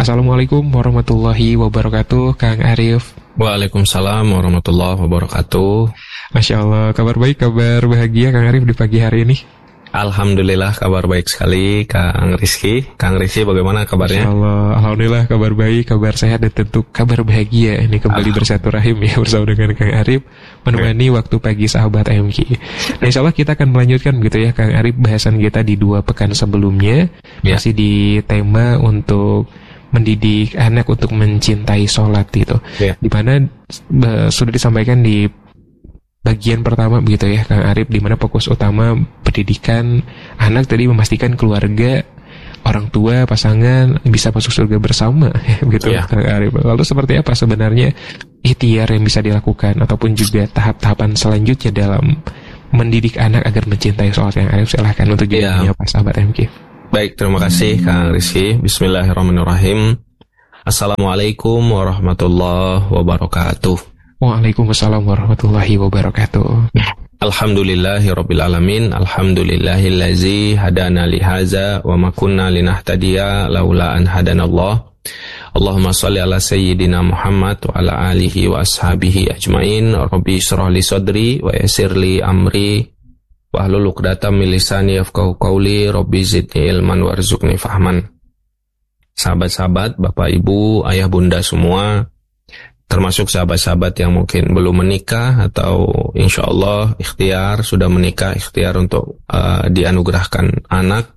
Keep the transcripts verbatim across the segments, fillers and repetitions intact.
Assalamualaikum warahmatullahi wabarakatuh, Kang Arif. Waalaikumsalam warahmatullahi wabarakatuh. Masya Allah, kabar baik, kabar bahagia Kang Arif di pagi hari ini. Alhamdulillah kabar baik sekali Kang Rizky. Kang Rizky bagaimana kabarnya? Masya Allah, Alhamdulillah kabar baik, kabar sehat dan tentu kabar bahagia. Ini kembali bersatu rahim ya bersama dengan Kang Arif menemani okay. waktu pagi sahabat A M Q. Nah, insya Allah kita akan melanjutkan gitu ya Kang Arif bahasan kita di dua pekan sebelumnya yeah. masih di tema untuk mendidik anak untuk mencintai sholat gitu. Yeah. Di mana uh, sudah disampaikan di bagian pertama begitu ya Kang Arif, di mana fokus utama pendidikan anak tadi memastikan keluarga, orang tua, pasangan bisa masuk surga bersama ya, begitu yeah. Kang Arif. Lalu seperti apa sebenarnya ikhtiar yang bisa dilakukan ataupun juga tahap-tahapan selanjutnya dalam mendidik anak agar mencintai sholat? Yang Arif silahkan untuk jawabnya yeah. Pak sahabat M Q. Baik, terima kasih Kang Rizky. Bismillahirrahmanirrahim. Assalamualaikum warahmatullahi wabarakatuh. Waalaikumsalam warahmatullahi wabarakatuh. Alhamdulillahirabbil alamin. Alhamdulillahillazi hadana lihaza wa ma kunna linahtadiya laula an hadanallah. Allahumma shalli ala sayyidina Muhammad wa ala alihi wa ashabihi ajmain. Rabbi shrah li sadri wa yassir li amri wahlul 'uqdatam min lisani yafqahu qawli. Rabbi zidni ilman warzuqni fahman. Sahabat-sahabat, Bapak Ibu, ayah bunda semua, termasuk sahabat-sahabat yang mungkin belum menikah atau insya Allah ikhtiar sudah menikah, ikhtiar untuk uh, dianugerahkan anak.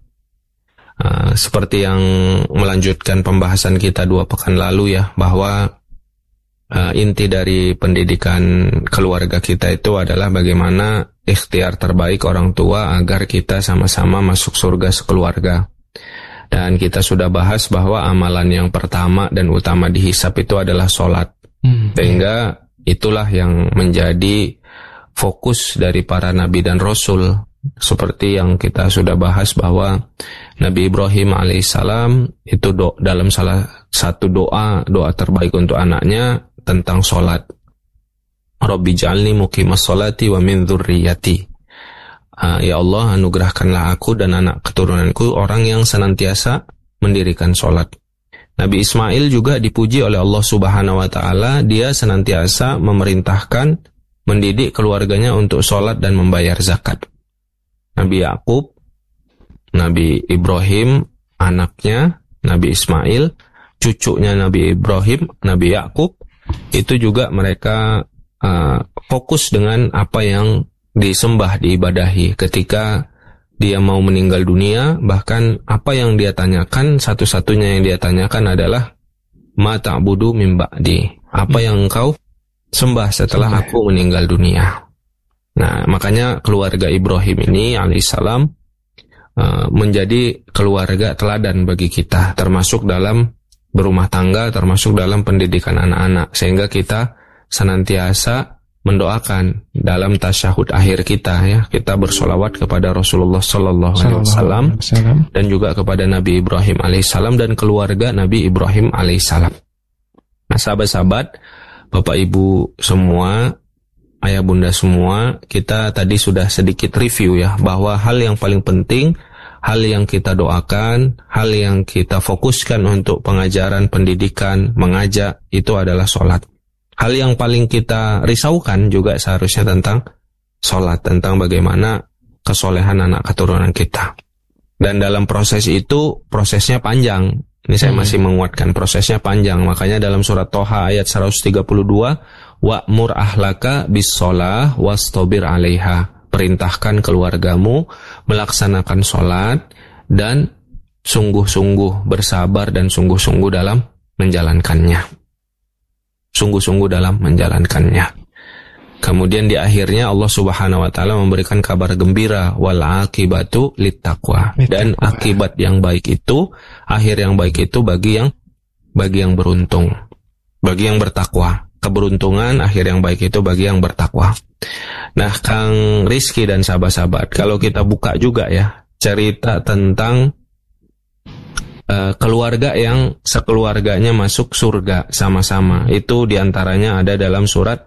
Uh, seperti yang melanjutkan pembahasan kita dua pekan lalu ya, bahwa uh, inti dari pendidikan keluarga kita itu adalah bagaimana ikhtiar terbaik orang tua agar kita sama-sama masuk surga sekeluarga. Dan kita sudah bahas bahwa amalan yang pertama dan utama dihisap itu adalah sholat. Sehingga itulah yang menjadi fokus dari para nabi dan rasul. Seperti yang kita sudah bahas bahwa Nabi Ibrahim alaihissalam itu do, dalam salah satu doa, doa terbaik untuk anaknya tentang sholat. Rabbi ja'alni muqimas sholati wa min dzurriyyati. Uh, ya Allah, anugerahkanlah aku dan anak keturunanku orang yang senantiasa mendirikan sholat. Nabi Ismail juga dipuji oleh Allah Subhanahu wa taala, dia senantiasa memerintahkan mendidik keluarganya untuk sholat dan membayar zakat. Nabi Yakub, Nabi Ibrahim, anaknya Nabi Ismail, cucunya Nabi Ibrahim, Nabi Yakub, itu juga mereka uh, fokus dengan apa yang disembah, diibadahi ketika dia mau meninggal dunia. Bahkan apa yang dia tanyakan, satu-satunya yang dia tanyakan adalah ma ta'budu min ba'di, apa yang engkau sembah setelah aku meninggal dunia. Nah, makanya keluarga Ibrahim ini alaihissalam uh, menjadi keluarga teladan bagi kita, termasuk dalam berumah tangga, termasuk dalam pendidikan anak-anak, sehingga kita senantiasa mendoakan dalam tasyahud akhir kita ya, kita bersolawat kepada Rasulullah Sallallahu Alaihi Wasallam dan juga kepada Nabi Ibrahim Alaihissalam dan keluarga Nabi Ibrahim Alaihissalam. Nah, sahabat-sahabat, Bapak Ibu semua, ayah bunda semua, kita tadi sudah sedikit review ya, bahwa hal yang paling penting, hal yang kita doakan, hal yang kita fokuskan untuk pengajaran, pendidikan, mengajak, itu adalah sholat. Hal yang paling kita risaukan juga seharusnya tentang sholat, tentang bagaimana kesolehan anak keturunan kita. Dan dalam proses itu, prosesnya panjang. Ini saya masih menguatkan, prosesnya panjang. Makanya dalam surat Toha ayat seratus tiga puluh dua, wa'mur ahlaka bis sholah wastobir alaiha. Perintahkan keluargamu melaksanakan sholat dan sungguh-sungguh bersabar dan sungguh-sungguh dalam menjalankannya. Sungguh-sungguh dalam menjalankannya. Kemudian di akhirnya Allah Subhanahu wa taala memberikan kabar gembira, wal akibatu littaqwa. Dan akibat yang baik itu, akhir yang baik itu bagi yang bagi yang beruntung, bagi yang bertakwa. Keberuntungan akhir yang baik itu bagi yang bertakwa. Nah, Kang Rizky dan sahabat-sahabat, kalau kita buka juga ya cerita tentang Uh, keluarga yang sekeluarganya masuk surga sama-sama. Itu diantaranya ada dalam surat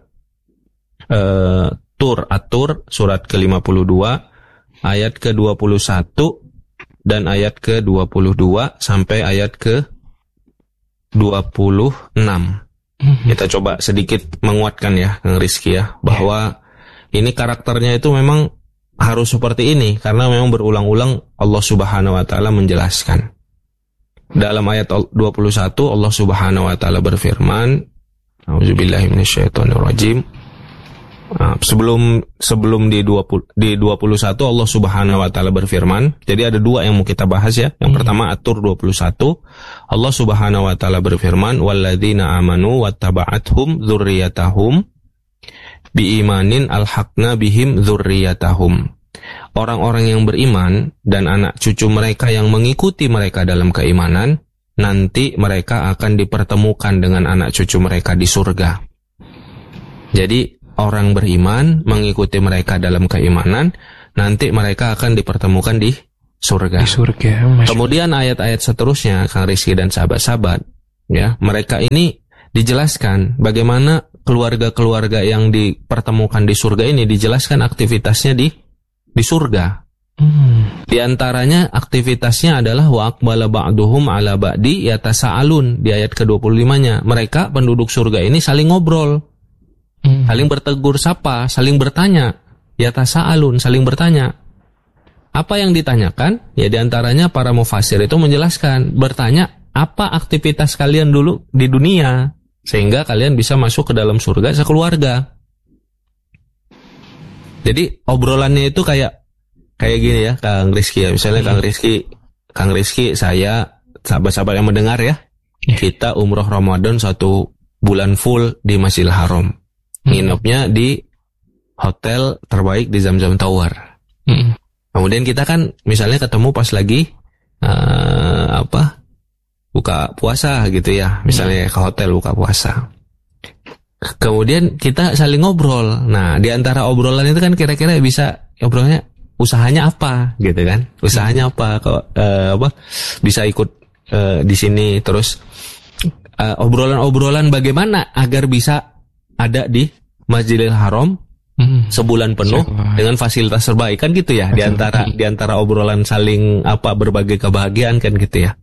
uh, Tur, At-Tur, surat ke lima puluh dua, ayat ke dua puluh satu, dan ayat ke dua puluh dua sampai ayat ke dua puluh enam. Mm-hmm. Kita coba sedikit menguatkan ya, Kang Rizky ya, bahwa yeah. ini karakternya itu memang harus seperti ini, karena memang berulang-ulang Allah Subhanahu wa taala menjelaskan. Dalam ayat dua puluh satu Allah Subhanahu wa taala berfirman, A'udzubillahi minasyaitonirrajim. Nah, sebelum sebelum di dua puluh di dua puluh satu Allah Subhanahu wa taala berfirman. Jadi ada dua yang mau kita bahas ya. Yang hmm. pertama At-Tur dua puluh satu. Allah Subhanahu wa taala berfirman, "Walladzina amanu wattaba'athum dzurriyyatahum biimanin alhaqna bihim dzurriyyatahum." Orang-orang yang beriman dan anak cucu mereka yang mengikuti mereka dalam keimanan, nanti mereka akan dipertemukan dengan anak cucu mereka di surga. Jadi orang beriman mengikuti mereka dalam keimanan, nanti mereka akan dipertemukan di surga. Di surga. Kemudian ayat-ayat seterusnya, Kang Rizky dan sahabat-sahabat, ya, mereka ini dijelaskan bagaimana keluarga-keluarga yang dipertemukan di surga ini dijelaskan aktivitasnya di di surga. Hmm. Di antaranya aktivitasnya adalah wa aqbala ba'duhum ala ba'di yatasaalun di ayat ke dua puluh lima-nya. Mereka penduduk surga ini saling ngobrol. Hmm. Saling bertegur sapa, saling bertanya. Yatasaalun, saling bertanya. Apa yang ditanyakan? Ya di antaranya para mufasir itu menjelaskan, bertanya apa aktivitas kalian dulu di dunia sehingga kalian bisa masuk ke dalam surga sekeluarga. Jadi obrolannya itu kayak kayak gini ya, Kang Rizky ya. Misalnya hmm. Kang Rizky, Kang Rizky, saya, sahabat-sahabat yang mendengar ya, yeah. kita umroh Ramadan satu bulan full di Masjidil Haram. Hmm. Nginepnya di hotel terbaik di Zamzam Tower. Hmm. Kemudian kita kan misalnya ketemu pas lagi uh, apa buka puasa gitu ya, misalnya hmm. ke hotel buka puasa. Kemudian kita saling ngobrol. Nah, di antara obrolan itu kan kira-kira bisa ngobrolnya usahanya apa gitu kan? Usahanya apa kok uh, apa bisa ikut uh, di sini, terus uh, obrolan-obrolan bagaimana agar bisa ada di Masjidil Haram hmm. sebulan penuh Siapa? dengan fasilitas terbaik kan gitu ya? Di antara di antara obrolan saling apa berbagai kebahagiaan kan gitu ya.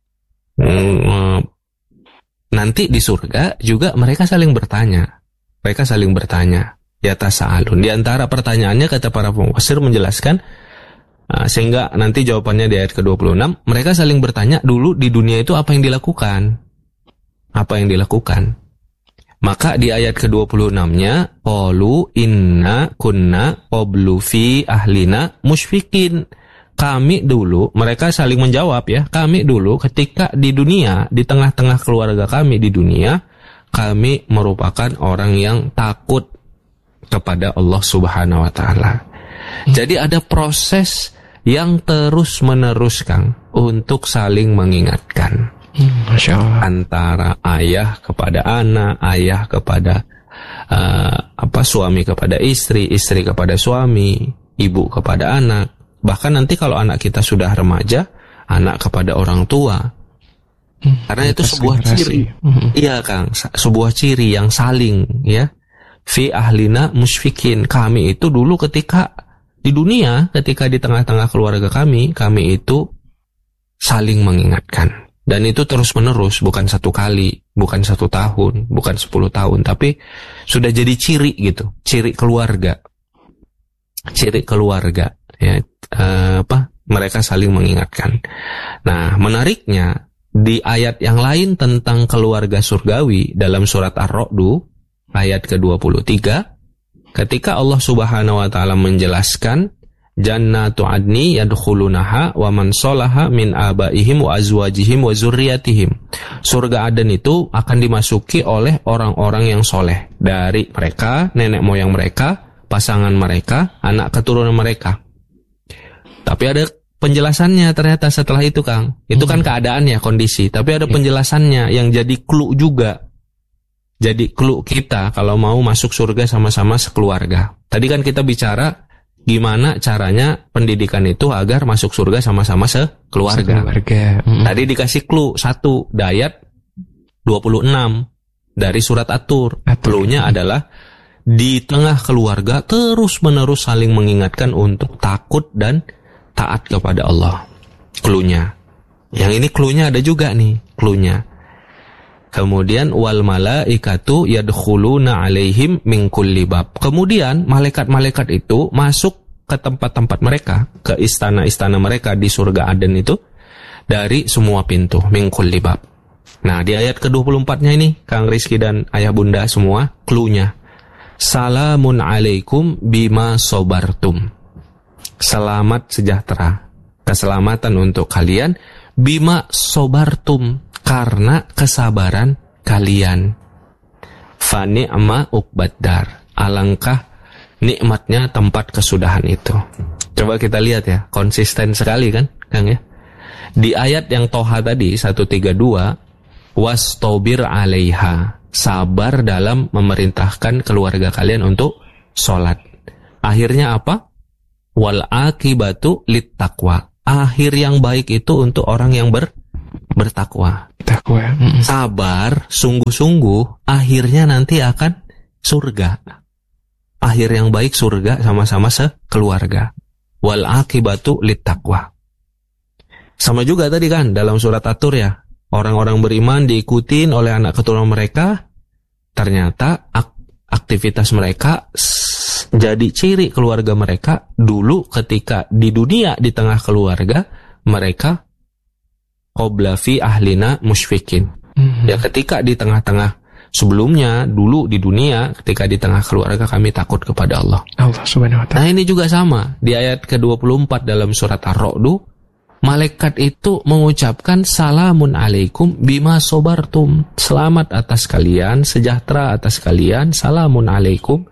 Hmm, nanti di surga juga mereka saling bertanya. Mereka saling bertanya. Ya tasa'alun. Di antara pertanyaannya kata para penguasir menjelaskan uh, sehingga nanti jawabannya di ayat ke dua puluh enam, mereka saling bertanya dulu di dunia itu apa yang dilakukan. Apa yang dilakukan. Maka di ayat ke dua puluh enam-nya qalu inna kunna qablu fi ahlina musyfiqin. Kami dulu, mereka saling menjawab ya, kami dulu ketika di dunia, di tengah-tengah keluarga kami di dunia, kami merupakan orang yang takut kepada Allah Subhanahu wa taala. Hmm. Jadi ada proses yang terus-menerus Kang untuk saling mengingatkan. Hmm, Masya Allah. Antara ayah kepada anak, ayah kepada uh, apa suami kepada istri, istri kepada suami, ibu kepada anak. Bahkan nanti kalau anak kita sudah remaja, anak kepada orang tua. Hmm, Karena itu sebuah generasi. ciri. Hmm. Iya Kang, sebuah ciri yang saling ya. Fi ahlina musyfikin. Kami itu dulu ketika di dunia, ketika di tengah-tengah keluarga kami, kami itu saling mengingatkan. Dan itu terus-menerus, bukan satu kali, bukan satu tahun, bukan sepuluh tahun, tapi sudah jadi ciri gitu, ciri keluarga. Ciri keluarga ya. Uh, apa mereka saling mengingatkan. Nah, menariknya di ayat yang lain tentang keluarga surgawi dalam surat Ar-Ra'd ayat ke dua puluh tiga, ketika Allah Subhanahu wa taala menjelaskan jannatu adni yadkhulunaha wa man sholaha min abaihim wa azwajihim wa dzurriyyatihim. Surga Aden itu akan dimasuki oleh orang-orang yang soleh dari mereka, nenek moyang mereka, pasangan mereka, anak keturunan mereka. Tapi ada penjelasannya ternyata setelah itu Kang. Itu kan keadaannya, kondisi. Tapi ada penjelasannya yang jadi clue juga. Jadi clue kita kalau mau masuk surga sama-sama sekeluarga. Tadi kan kita bicara gimana caranya pendidikan itu agar masuk surga sama-sama sekeluarga. sekeluarga. Mm. Tadi dikasih clue satu, ayat dua puluh enam dari surat At-Tur. Clue-nya adalah di tengah keluarga terus-menerus saling mengingatkan untuk takut dan taat kepada Allah. Cluenya. Yang ini cluenya ada juga nih, cluenya. Kemudian wal malaikatu yadkhuluna alaihim min kulli bab. Kemudian malaikat-malaikat itu masuk ke tempat-tempat mereka, ke istana-istana mereka di surga Aden itu dari semua pintu, min kulli bab. Nah, di ayat ke dua puluh empat-nya ini, Kang Rizky dan Ayah Bunda semua, clue-nya. Salamun alaikum bima sobartum. Selamat sejahtera, keselamatan untuk kalian bima sobartum, karena kesabaran kalian. Fa ni'ma uqbaddar. Alangkah nikmatnya tempat kesudahan itu. Coba kita lihat ya, konsisten sekali kan, Kang ya. Di ayat yang Toha tadi seratus tiga puluh dua, wastobir alaiha, sabar dalam memerintahkan keluarga kalian untuk sholat. Akhirnya apa? Wal akibatu lit taqwa. Akhir yang baik itu untuk orang yang ber bertakwa. Takwa. Sabar, sungguh-sungguh, akhirnya nanti akan surga. Akhir yang baik surga sama-sama sekeluarga. Wal akibatu lit taqwa. Sama juga tadi kan dalam surat At-Tur ya. Orang-orang beriman diikutin oleh anak keturunan mereka. Ternyata ak- aktivitas mereka s- jadi ciri keluarga mereka dulu ketika di dunia di tengah keluarga mereka qabla fi ahlina musyfikin. Mm-hmm. Ya ketika di tengah-tengah sebelumnya dulu di dunia ketika di tengah keluarga kami takut kepada Allah. Allah Subhanahu wa taala. Nah, ini juga sama di ayat ke dua puluh empat dalam surat Ar-Ra'd, malaikat itu mengucapkan salamun alaikum bima sobartum. Selamat atas kalian, sejahtera atas kalian, salamun alaikum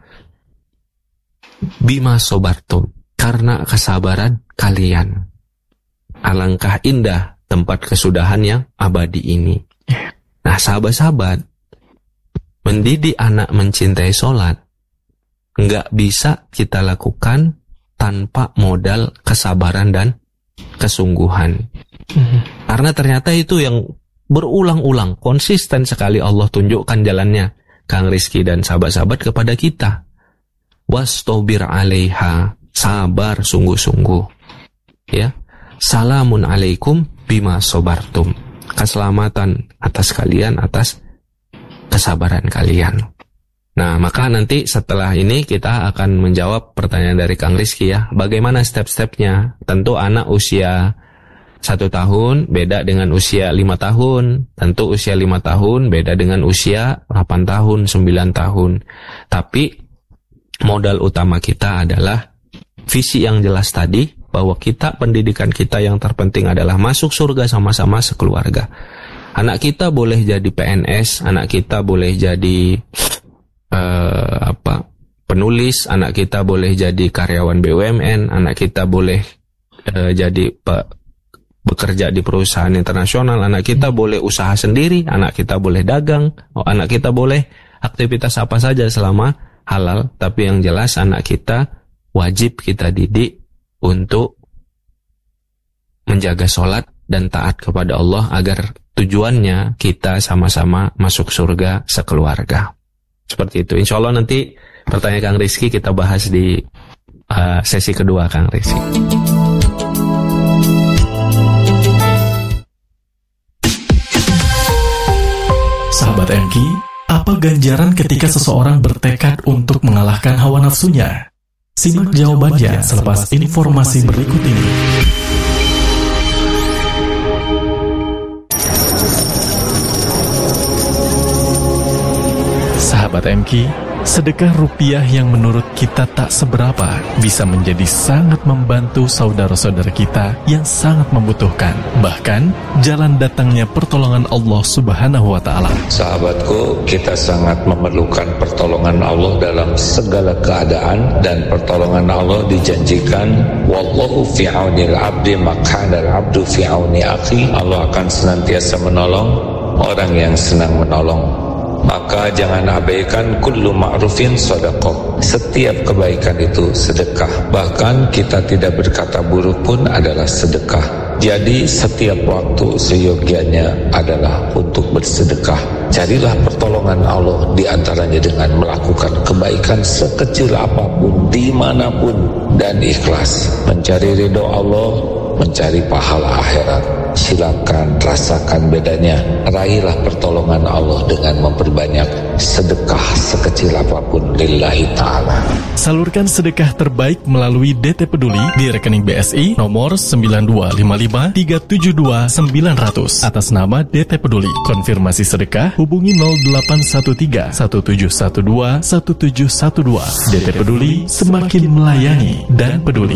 bima sobartum, karena kesabaran kalian. Alangkah indah tempat kesudahan yang abadi ini. Nah, sahabat-sahabat, mendidik anak mencintai sholat nggak bisa kita lakukan tanpa modal kesabaran dan kesungguhan. Mm-hmm. Karena ternyata itu yang berulang-ulang, konsisten sekali Allah tunjukkan jalannya, Kang Rizky dan sahabat-sahabat kepada kita. Wastobir alaiha, sabar sungguh-sungguh. Ya, salamun alaikum bima sobartum, keselamatan atas kalian atas kesabaran kalian. Nah, maka nanti setelah ini kita akan menjawab pertanyaan dari Kang Rizky ya. Bagaimana step-stepnya? Tentu anak usia satu tahun beda dengan usia lima tahun. Tentu usia lima tahun beda dengan usia delapan tahun, sembilan tahun. Tapi modal utama kita adalah visi yang jelas tadi, bahwa kita, pendidikan kita yang terpenting adalah masuk surga sama-sama sekeluarga. Anak kita boleh jadi P N S, anak kita boleh jadi uh, apa penulis, anak kita boleh jadi karyawan B U M N, anak kita boleh uh, jadi pe- bekerja di perusahaan internasional, anak kita boleh usaha sendiri, anak kita boleh dagang, oh, anak kita boleh aktivitas apa saja selama halal. Tapi yang jelas anak kita wajib kita didik untuk menjaga sholat dan taat kepada Allah agar tujuannya kita sama-sama masuk surga sekeluarga. Seperti itu. Insya Allah nanti pertanyaan Kang Rizky kita bahas di uh, sesi kedua, Kang Rizky. Sahabat M K, apa ganjaran ketika seseorang bertekad untuk mengalahkan hawa nafsunya? Simak jawabannya selepas informasi berikut ini. Sahabat M K, sedekah rupiah yang menurut kita tak seberapa bisa menjadi sangat membantu saudara-saudara kita yang sangat membutuhkan. Bahkan, jalan datangnya pertolongan Allah Subhanahu wa Ta'ala. Sahabatku, kita sangat memerlukan pertolongan Allah dalam segala keadaan, dan pertolongan Allah dijanjikan, wallahu fi aunil abdi makana al-abdu fi auni akhi. Allah akan senantiasa menolong orang yang senang menolong. Maka jangan abaikan kullu ma'rufin sedekah. Setiap kebaikan itu sedekah. Bahkan kita tidak berkata buruk pun adalah sedekah. Jadi setiap waktu seyogianya adalah untuk bersedekah. Carilah pertolongan Allah di antaranya dengan melakukan kebaikan sekecil apapun, dimanapun, dan ikhlas. Mencari ridho Allah, mencari pahala akhirat. silakan rasakan bedanya. Raihlah pertolongan Allah dengan memperbanyak sedekah sekecil apapun lillahi ta'ala. Salurkan sedekah terbaik melalui D T Peduli di rekening B S I nomor sembilan dua lima lima tiga tujuh dua sembilan nol nol atas nama D T Peduli. Konfirmasi sedekah hubungi nol delapan satu tiga satu tujuh satu dua satu tujuh satu dua. D T Peduli, semakin melayani dan peduli.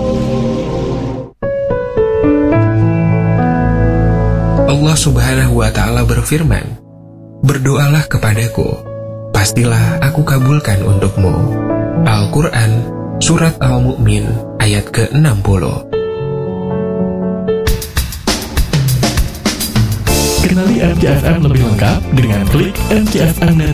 Allah Subhanahu wa Ta'ala berfirman, "Berdoalah kepadaku, pastilah aku kabulkan untukmu." Al-Quran, Surat Al-Mu'min, ayat ke enam puluh. Kenali M K F M lebih lengkap dengan klik M K F M